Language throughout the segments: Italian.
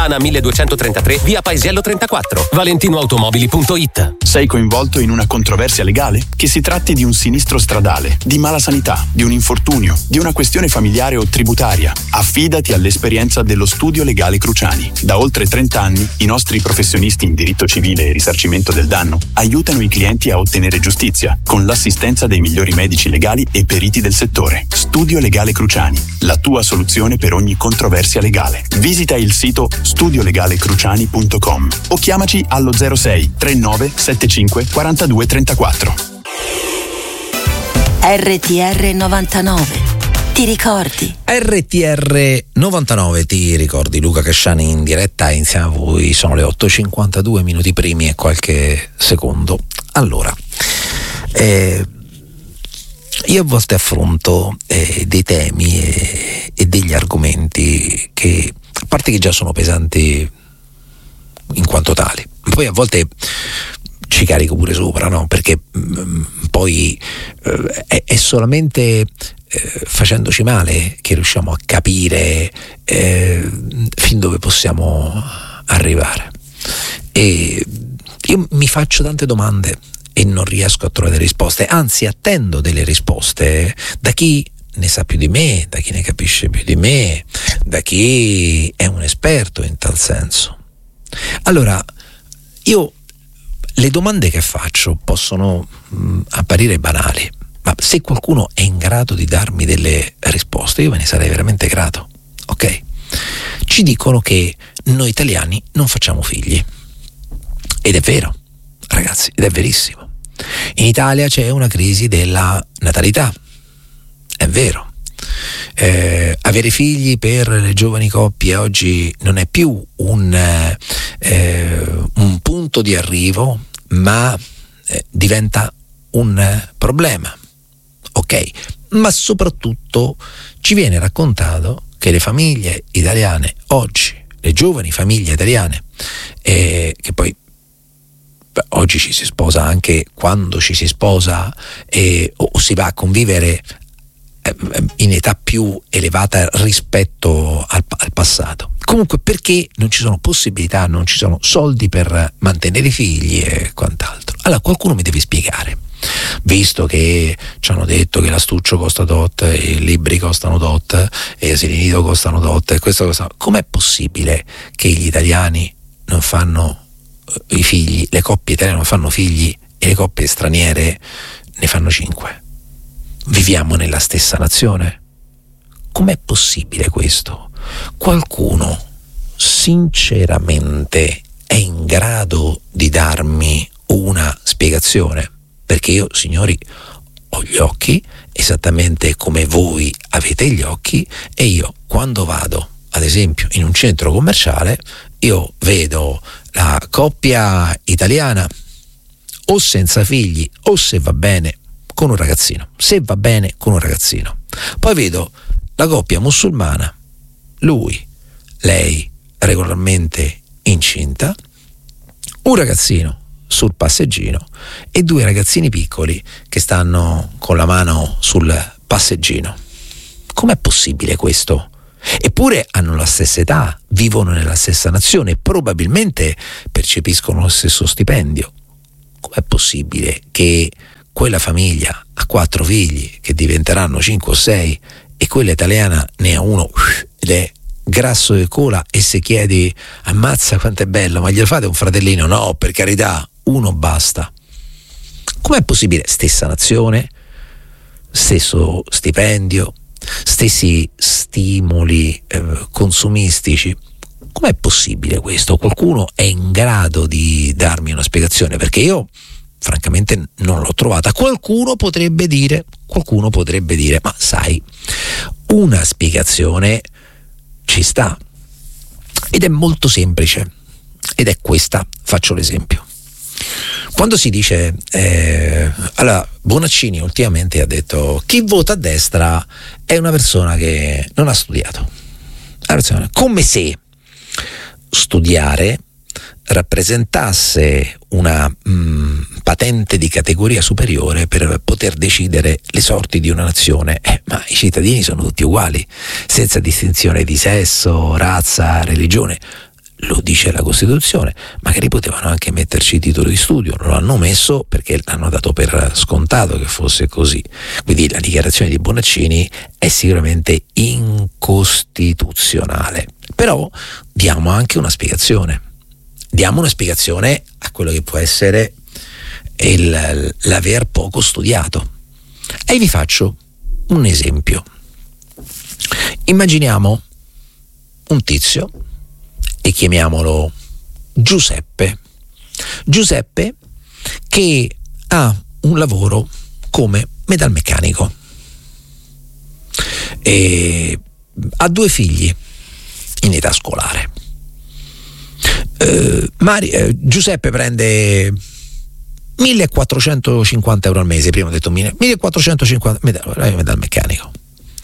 ANA 1233, via Paesiello 34, valentinoautomobili.it. Sei coinvolto in una controversia legale? Che si tratti di un sinistro stradale, di mala sanità, di un infortunio, di una questione familiare o tributaria, affidati all'esperienza dello Studio Legale Cruciani. Da oltre 30 anni i nostri professionisti in diritto civile e risarcimento del danno aiutano i clienti a ottenere giustizia con l'assistenza dei migliori medici legali e periti del settore. Studio Legale Cruciani, la tua soluzione per ogni controversia legale. Visita il sito studiolegalecruciani.com o chiamaci allo 06 39 75 42 34. RTR 99. Ti ricordi? RTR 99, ti ricordi? Luca Casciani in diretta insieme a voi. Sono le 8:52 minuti primi e qualche secondo. Allora, io a volte affronto dei temi e degli argomenti che, a parte che già sono pesanti in quanto tali, poi a volte ci carico pure sopra, no? Perché poi è solamente facendoci male che riusciamo a capire fin dove possiamo arrivare. E io mi faccio tante domande e non riesco a trovare delle risposte, anzi attendo delle risposte da chi ne sa più di me, da chi ne capisce più di me, da chi è un esperto in tal senso. Allora, io le domande che faccio possono apparire banali, ma se qualcuno è in grado di darmi delle risposte, io ve ne sarei veramente grato. Ok? Ci dicono che noi italiani non facciamo figli. Ed è vero, ragazzi, ed è verissimo. In Italia c'è una crisi della natalità. È vero. Avere figli per le giovani coppie oggi non è più un punto di arrivo, ma diventa un problema. Ok, ma soprattutto ci viene raccontato che le famiglie italiane oggi, le giovani famiglie italiane, che poi oggi ci si sposa anche quando ci si sposa o si va a convivere in età più elevata rispetto al passato. Comunque, perché non ci sono possibilità, non ci sono soldi per mantenere i figli e quant'altro. Allora qualcuno mi deve spiegare, visto che ci hanno detto che l'astuccio costa tot, i libri costano tot, e gli asili nido costano tot, e questo costa. Com'è possibile che gli italiani non fanno i figli, le coppie italiane non fanno figli e le coppie straniere ne fanno 5? Viviamo nella stessa nazione? Com'è possibile questo? Qualcuno sinceramente è in grado di darmi una spiegazione? Perché io, signori, ho gli occhi esattamente come voi avete gli occhi, e io quando vado, ad esempio, in un centro commerciale, io vedo la coppia italiana o senza figli o, se va bene, con un ragazzino, se va bene con un ragazzino. Poi vedo la coppia musulmana, lei regolarmente incinta, un ragazzino sul passeggino e 2 ragazzini piccoli che stanno con la mano sul passeggino. Com'è possibile questo? Eppure hanno la stessa età, vivono nella stessa nazione, probabilmente percepiscono lo stesso stipendio. Com'è possibile che quella famiglia ha 4 figli che diventeranno 5 o 6 e quella italiana ne ha uno ed è grasso di cola, e se chiedi ammazza quanto è bello, ma glielo fate un fratellino? No, per carità, uno basta. Com'è possibile? Stessa nazione, stesso stipendio, stessi stimoli consumistici. Com'è possibile questo? Qualcuno è in grado di darmi una spiegazione? Perché io francamente non l'ho trovata. Qualcuno potrebbe dire, ma sai, una spiegazione ci sta, ed è molto semplice, ed è questa. Faccio l'esempio. Quando si dice allora, Bonaccini ultimamente ha detto: chi vota a destra è una persona che non ha studiato. Come se studiare rappresentasse una patente di categoria superiore per poter decidere le sorti di una nazione. Ma i cittadini sono tutti uguali, senza distinzione di sesso, razza, religione. lo dice la Costituzione, magari potevano anche metterci i titoli di studio, non l'hanno messo perché l'hanno dato per scontato che fosse così. Quindi la dichiarazione di Bonaccini è sicuramente incostituzionale, però diamo anche una spiegazione. Diamo una spiegazione a quello che può essere l'aver poco studiato. E vi faccio un esempio. Immaginiamo un tizio e chiamiamolo Giuseppe che ha un lavoro come metalmeccanico e ha 2 figli in età scolare. Giuseppe prende 1.450 euro al mese, prima ho detto 1.450 metalmeccanico.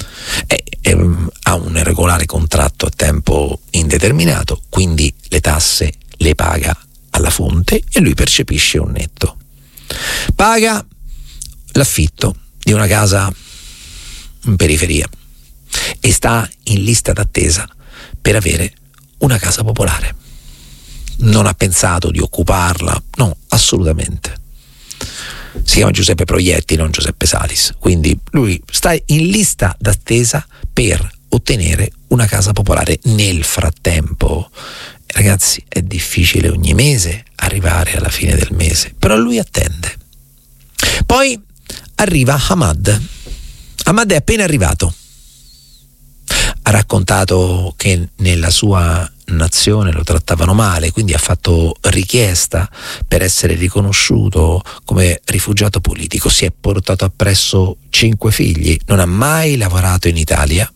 Ha un regolare contratto a tempo indeterminato, quindi le tasse le paga alla fonte e lui percepisce un netto. Paga l'affitto di una casa in periferia e sta in lista d'attesa per avere una casa popolare. Non ha pensato di occuparla, no, assolutamente. Si chiama Giuseppe Proietti, non Giuseppe Salis, quindi lui sta in lista d'attesa per ottenere una casa popolare. Nel frattempo, ragazzi, è difficile ogni mese arrivare alla fine del mese, però lui attende. Poi arriva Hamad è appena arrivato, ha raccontato che nella sua nazione lo trattavano male, quindi ha fatto richiesta per essere riconosciuto come rifugiato politico, si è portato appresso 5 figli, non ha mai lavorato in Italia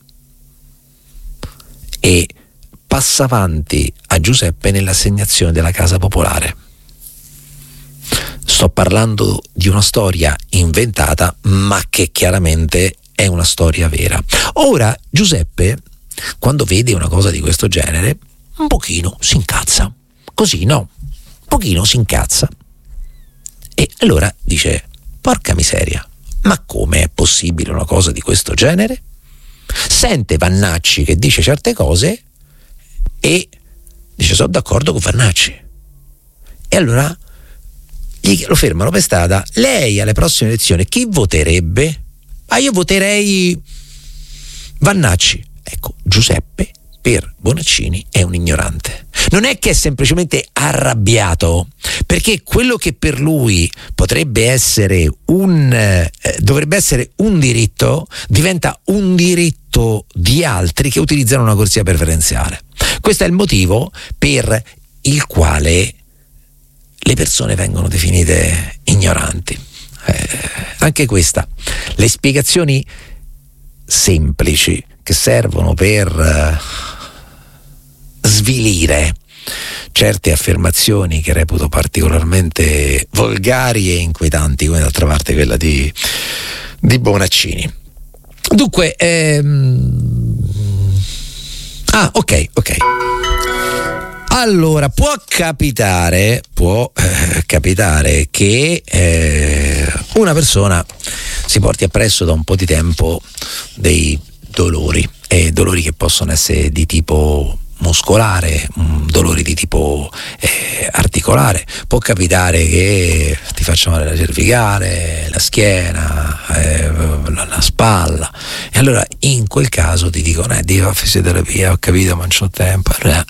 e passa avanti a Giuseppe nell'assegnazione della casa popolare. Sto parlando di una storia inventata, ma che chiaramente è una storia vera. Ora Giuseppe, quando vede una cosa di questo genere, un pochino si incazza, così no, un pochino si incazza e allora dice: porca miseria, ma come è possibile una cosa di questo genere? Sente Vannacci che dice certe cose e dice: sono d'accordo con Vannacci. E allora lo fermano per strada: lei alle prossime elezioni chi voterebbe? Io voterei Vannacci. Ecco, Giuseppe per Bonaccini è un ignorante. Non è che è semplicemente arrabbiato, perché quello che per lui potrebbe essere dovrebbe essere un diritto diventa un diritto di altri che utilizzano una corsia preferenziale. Questo è il motivo per il quale le persone vengono definite ignoranti. Anche questa, le spiegazioni semplici che servono per svilire certe affermazioni che reputo particolarmente volgari e inquietanti, come d'altra parte quella di Bonaccini. Dunque, ok. Allora, può capitare che una persona si porti appresso da un po' di tempo dei dolori che possono essere di tipo muscolare, dolori di tipo articolare. Può capitare che ti faccia male la cervicale, la schiena, la spalla, e allora in quel caso ti dicono devi fare fisioterapia. Ho capito, ma non c'ho tempo. Allora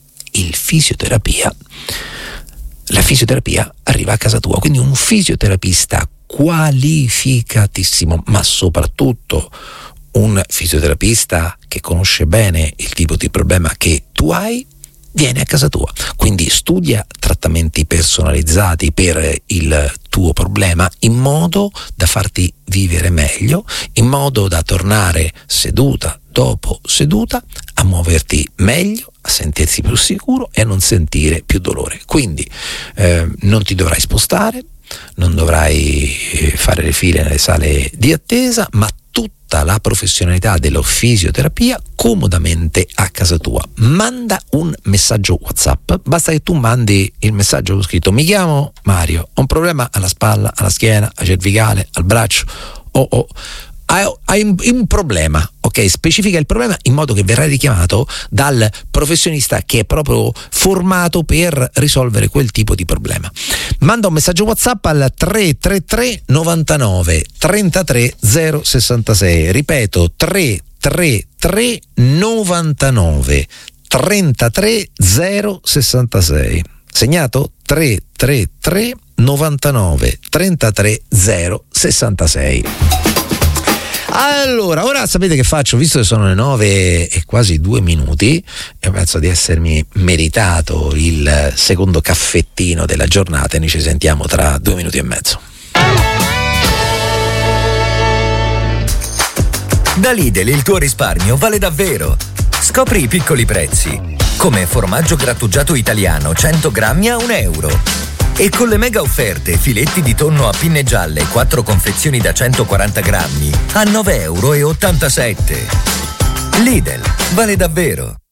la fisioterapia arriva a casa tua, quindi un fisioterapista qualificatissimo, ma soprattutto un fisioterapista che conosce bene il tipo di problema che tu hai, viene a casa tua, quindi studia trattamenti personalizzati per il tuo problema in modo da farti vivere meglio, in modo da tornare seduta dopo seduta a muoverti meglio, a sentirsi più sicuro e a non sentire più dolore. Quindi non ti dovrai spostare, non dovrai fare le file nelle sale di attesa, ma tutta la professionalità della fisioterapia comodamente a casa tua. Manda un messaggio WhatsApp, basta che tu mandi il messaggio con scritto: mi chiamo Mario, ho un problema alla spalla, alla schiena, alla cervicale, al braccio, ho hai un problema, ok? Specifica il problema in modo che verrai richiamato dal professionista che è proprio formato per risolvere quel tipo di problema. Manda un messaggio WhatsApp al 333 99 33 066. Ripeto, 333 99 33 066. Segnato? 333 99 33 066. Allora, ora sapete che faccio, visto che sono le 9 e quasi 2 minuti e penso di essermi meritato il secondo caffettino della giornata, e noi ci sentiamo tra 2 minuti e mezzo. Da Lidl il tuo risparmio vale davvero. Scopri i piccoli prezzi, come formaggio grattugiato italiano 100 grammi a €1. E con le mega offerte filetti di tonno a pinne gialle 4 confezioni da 140 grammi a €9,87. Lidl, vale davvero.